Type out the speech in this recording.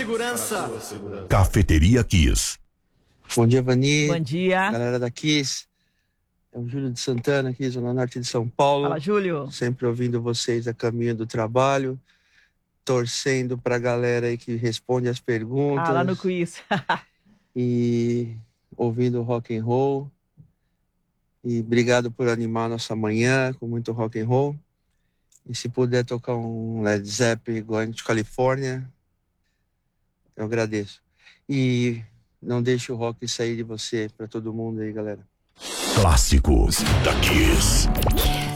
segurança. Cafeteria Kiss. Bom dia, Vani. Bom dia. Galera da Kiss. É o Júlio de Santana aqui, Zona Norte de São Paulo. Fala, Júlio. Sempre ouvindo vocês a caminho do trabalho. Torcendo pra galera aí que responde as perguntas. Lá no quiz. E ouvindo rock and roll. E obrigado por animar nossa manhã com muito rock and roll. E se puder tocar um Led Zeppelin, Going to California, eu agradeço. E não deixe o rock sair de você para todo mundo aí, galera. Clássicos da Kiss.